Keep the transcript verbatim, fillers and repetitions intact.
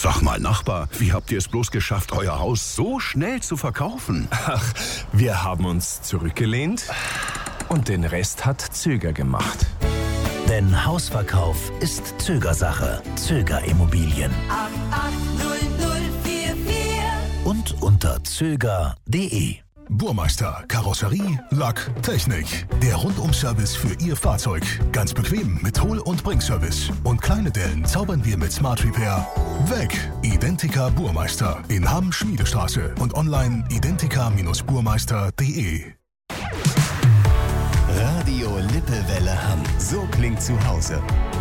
Sag mal, Nachbar, wie habt ihr es bloß geschafft, euer Haus so schnell zu verkaufen? Ach, wir haben uns zurückgelehnt und den Rest hat Zöger gemacht. Denn Hausverkauf ist Zögersache. Zöger Immobilien. acht acht null null vier vier Und unter zöger punkt de. Burmeister, Karosserie, Lack, Technik. Der Rundum-Service für Ihr Fahrzeug. Ganz bequem mit Hol- und Bringservice. Und kleine Dellen zaubern wir mit Smart Repair weg. Identica Burmeister in Hamm-Schmiedestraße und online identica Bindestrich burmeister punkt de. Radio Lippewelle Hamm. So klingt zu Hause.